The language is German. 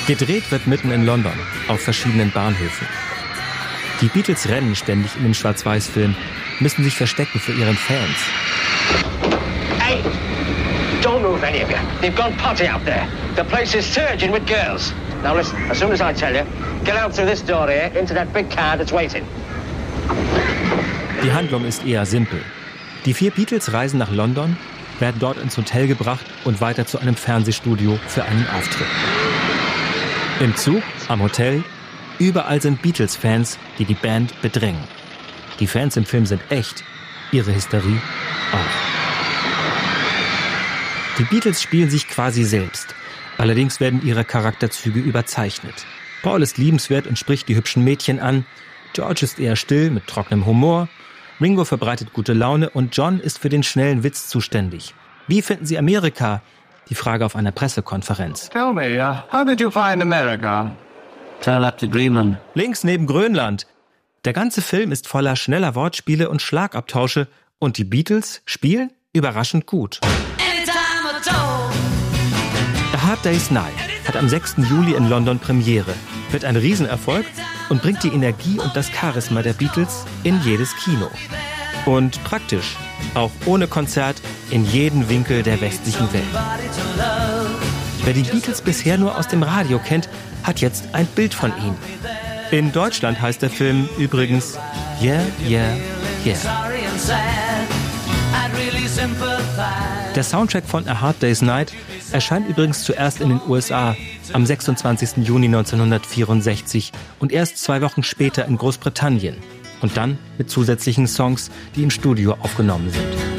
Gedreht wird mitten in London, auf verschiedenen Bahnhöfen. Die Beatles rennen ständig in dem Schwarz-Weiß-Film, müssen sich verstecken vor ihren Fans. Hey, don't move any of you. They've gone potty out there. The place is surging with girls. Now listen, as soon as I tell you, get out through this door here into that big car that's waiting. Die Handlung ist eher simpel. Die 4 Beatles reisen nach London, werden dort ins Hotel gebracht und weiter zu einem Fernsehstudio für einen Auftritt. Im Zug, am Hotel, überall sind Beatles-Fans, die die Band bedrängen. Die Fans im Film sind echt, ihre Hysterie auch. Die Beatles spielen sich quasi selbst. Allerdings werden ihre Charakterzüge überzeichnet. Paul ist liebenswert und spricht die hübschen Mädchen an. George ist eher still, mit trockenem Humor. Ringo verbreitet gute Laune und John ist für den schnellen Witz zuständig. Wie finden Sie Amerika? Die Frage auf einer Pressekonferenz. Tell me, how did you find America? Turn up to Greenland. Links neben Grönland. Der ganze Film ist voller schneller Wortspiele und Schlagabtausche und die Beatles spielen überraschend gut. A Hard Day's Night hat am 6. Juli in London Premiere, wird ein Riesenerfolg und bringt die Energie und das Charisma der Beatles in jedes Kino. Und praktisch, auch ohne Konzert, in jeden Winkel der westlichen Welt. Wer die Beatles bisher nur aus dem Radio kennt, hat jetzt ein Bild von ihnen. In Deutschland heißt der Film übrigens Yeah, Yeah, Yeah. Der Soundtrack von A Hard Day's Night erscheint übrigens zuerst in den USA am 26. Juni 1964 und erst 2 Wochen später in Großbritannien. Und dann mit zusätzlichen Songs, die im Studio aufgenommen sind.